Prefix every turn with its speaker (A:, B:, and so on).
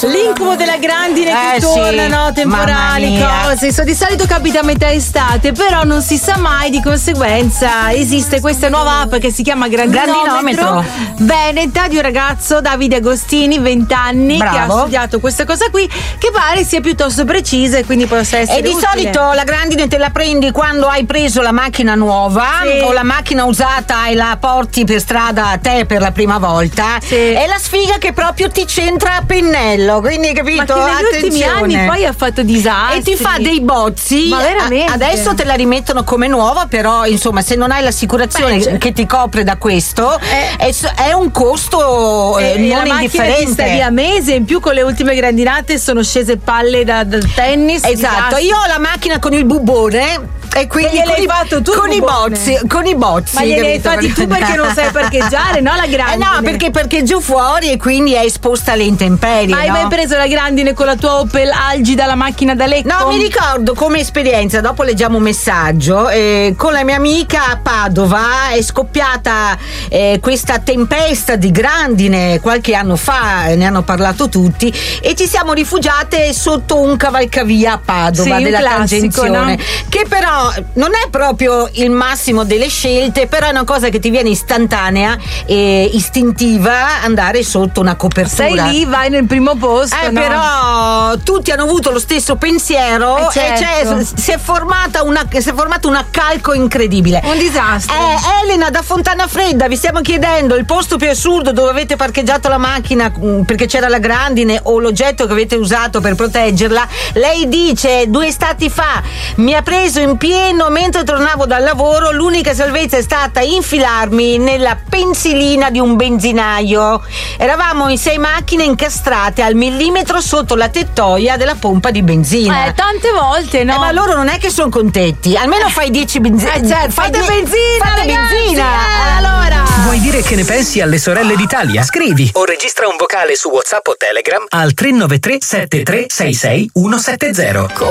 A: L'incubo della grandine che torna, no? Temporali, cose. Di solito capita a metà estate, però non si sa mai, di conseguenza esiste questa nuova app che si chiama Grandinometro. Veneta, di un ragazzo, Davide Agostini, 20 anni, che ha studiato questa cosa qui, che pare sia piuttosto precisa e quindi possa essere
B: utile. E di solito la grandine te la prendi quando hai preso la macchina nuova o la macchina usata e la porti per strada a te per la prima volta. È la sfiga che proprio ti centra a pennello, quindi capito?
A: Ma che negli ultimi anni poi ha fatto disastri
B: e ti fa dei bozzi.
A: Ma veramente?
B: Adesso te la rimettono come nuova, però insomma se non hai l'assicurazione che ti copre da questo è un costo non indifferente.
A: Sta via mese, in più con le ultime grandinate sono scese palle dal tennis.
B: Esatto, io ho la macchina con il bubone e quindi con i bozzi.
A: Ma glieli hai fatti tu perché non sai parcheggiare, no? La grandine.
B: No, perché parcheggio fuori e quindi è esposta alle intemperie.
A: Ma hai mai preso la grandine con la tua Opel Algida, la macchina da letto?
B: No, mi ricordo come esperienza, dopo leggiamo un messaggio, con la mia amica a Padova è scoppiata questa tempesta di grandine qualche anno fa, ne hanno parlato tutti, e ci siamo rifugiate sotto un cavalcavia a Padova della tangenzione, no? Che però non è proprio il massimo delle scelte, però è una cosa che ti viene istantanea e istintiva andare sotto una copertura.
A: Sei lì, vai nel primo posto, no?
B: Però tutti hanno avuto lo stesso pensiero e si è formato un accalco incredibile,
A: un disastro.
B: Elena da Fontana Fredda, vi stiamo chiedendo il posto più assurdo dove avete parcheggiato la macchina perché c'era la grandine o l'oggetto che avete usato per proteggerla. Lei dice: 2 estati fa mi ha preso in pieno mentre tornavo dal lavoro, l'unica salvezza è stata infilarmi nella pensilina di un benzinaio. Eravamo in 6 macchine incastrate al millimetro sotto la tettoia della pompa di benzina.
A: Tante volte, no?
B: Ma loro non è che sono contenti, almeno fai 10 benzina.
A: Fate benzina. Allora,
C: vuoi dire che ne pensi alle sorelle d'Italia? Scrivi o registra un vocale su WhatsApp o Telegram al 393 7366 170.